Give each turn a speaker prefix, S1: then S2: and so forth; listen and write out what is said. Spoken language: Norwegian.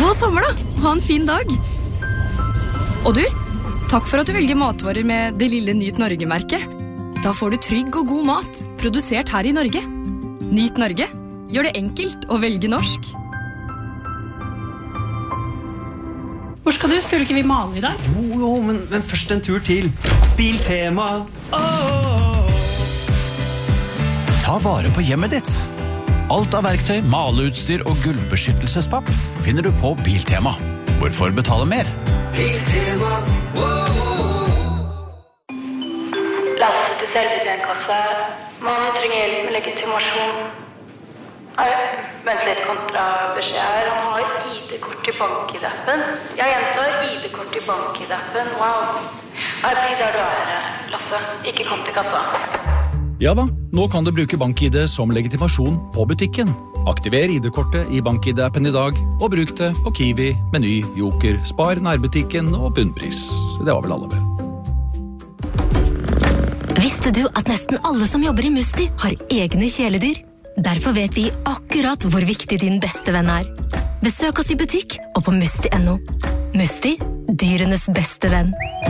S1: God sommer da, ha en fin dag. Og du, takk for at du velger matvarer med det lille Nyt Norge-merket. Da får du trygg og god mat, produsert her i Norge. Nyt Norge, gjør det enkelt å velge norsk.
S2: Hvor skal du? Skulle ikke vi male i dag?
S3: Jo, men først en tur til Biltema.
S4: Ta vare på hjemmet ditt. Alt av verktøy, maleutstyr og gulvbeskyttelsespapp finner du på Biltema. Hvorfor betale mer?
S3: Biltema.
S5: Lastet til selvbetjentkasse. Mannen trenger hjelp med legitimasjon. Vent litt, kontrabeskjed her. Han har ID-kort i BankID-appen. Jeg gjentar ID-kort i BankID-appen. Wow. Bli der du er, Lasse. Ikke kom til kassa.
S6: Ja da, nå kan du bruke BankID som legitimasjon på butikken. Aktiver ID-kortet i BankID-appen i dag, og bruk det på Kiwi, Meny, Joker, Spar, nærbutikken og Bunnpris. Det var vel alle vel.
S7: Visste du at nesten alle som jobber i Musti har egne kjæledyr? Derfor vet vi akkurat hvor viktig din beste venn er. Besøk oss i butikk og på musti.no. Musti, dyrenes beste venn.